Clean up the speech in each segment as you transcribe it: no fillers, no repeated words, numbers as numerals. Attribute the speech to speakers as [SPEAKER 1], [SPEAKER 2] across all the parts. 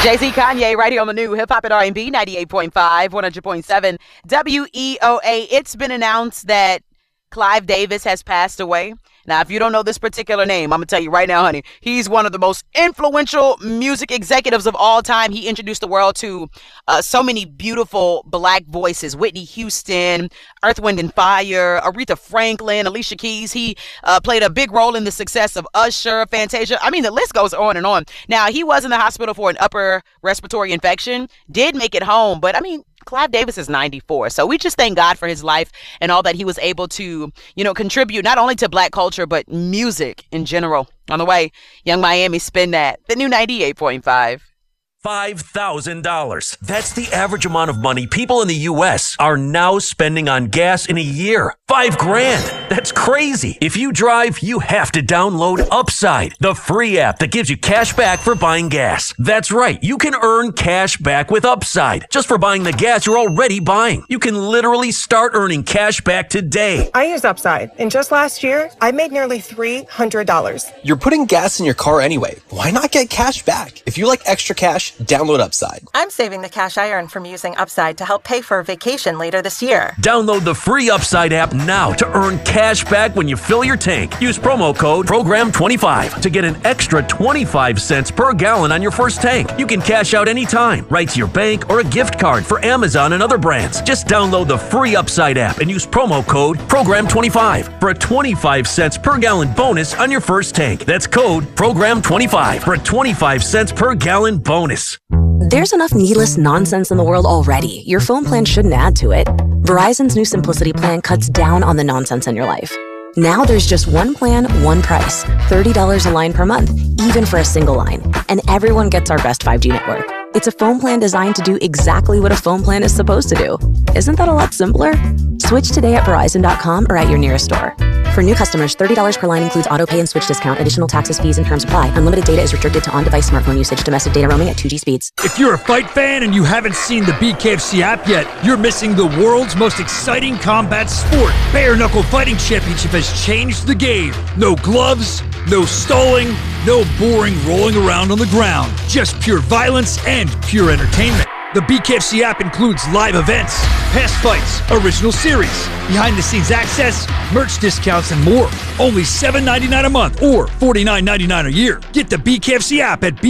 [SPEAKER 1] Jay-Z, Kanye, right here on the new Hip Hop and R&B, 98.5, 100.7 WEOA. It's been announced that Clive Davis has passed away. Now, if you don't know this particular name, I'm going to tell you right now, honey, he's one of the most influential music executives of all time. He introduced the world to so many beautiful black voices. Whitney Houston, Earth, Wind and Fire, Aretha Franklin, Alicia Keys. He played a big role in the success of Usher, Fantasia. I mean, the list goes on and on. Now, he was in the hospital for an upper respiratory infection, did make it home, but I mean, Clive Davis is 94. So we just thank God for his life and all that he was able to, contribute not only to black culture, but music in general. On the way, Young Miami, spin that. The new 98.5.
[SPEAKER 2] $5,000. That's the average amount of money people in the U.S. are now spending on gas in a year. $5,000. That's crazy. If you drive, you have to download Upside, the free app that gives you cash back for buying gas. That's right. You can earn cash back with Upside just for buying the gas you're already buying. You can literally start earning cash back today.
[SPEAKER 3] I use Upside, and just last year, I made nearly $300.
[SPEAKER 4] You're putting gas in your car anyway. Why not get cash back? If you like extra cash, download Upside.
[SPEAKER 3] I'm saving the cash I earn from using Upside to help pay for a vacation later this year.
[SPEAKER 2] Download the free Upside app now to earn cash back when you fill your tank. Use promo code PROGRAM25 to get an extra 25 cents per gallon on your first tank. You can cash out anytime, right to your bank or a gift card for Amazon and other brands. Just download the free Upside app and use promo code PROGRAM25 for a 25 cents per gallon bonus on your first tank. That's code PROGRAM25 for a 25 cents per gallon bonus.
[SPEAKER 5] There's enough needless nonsense in the world already. Your phone plan shouldn't add to it. Verizon's new Simplicity plan cuts down on the nonsense in your life. Now there's just one plan, one price. $30 a line per month, even for a single line. And everyone gets our best 5G network. It's a phone plan designed to do exactly what a phone plan is supposed to do. Isn't that a lot simpler? Switch today at Verizon.com or at your nearest store. For new customers, $30 per line includes auto pay and switch discount. Additional taxes, fees, and terms apply. Unlimited data is restricted to on-device smartphone usage. Domestic data roaming at 2G speeds.
[SPEAKER 6] If you're a fight fan and you haven't seen the BKFC app yet, you're missing the world's most exciting combat sport. Bare Knuckle Fighting Championship has changed the game. No gloves, no stalling, no boring rolling around on the ground. Just pure violence and pure entertainment. The BKFC app includes live events, past fights, original series, behind-the-scenes access, merch discounts, and more. Only $7.99 a month or $49.99 a year. Get the BKFC app at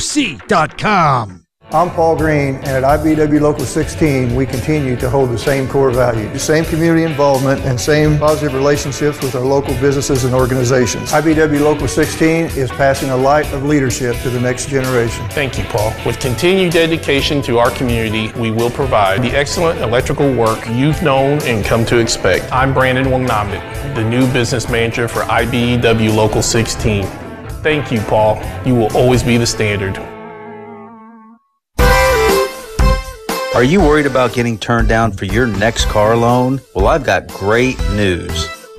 [SPEAKER 6] bkfc.com.
[SPEAKER 7] I'm Paul Green, and at IBEW Local 16, we continue to hold the same core values, the same community involvement, and same positive relationships with our local businesses and organizations. IBEW Local 16 is passing a light of leadership to the next generation.
[SPEAKER 8] Thank you, Paul. With continued dedication to our community, we will provide the excellent electrical work you've known and come to expect. I'm Brandon Wangnamit, the new business manager for IBEW Local 16. Thank you, Paul. You will always be the standard.
[SPEAKER 9] Are you worried about getting turned down for your next car loan? Well, I've got great news.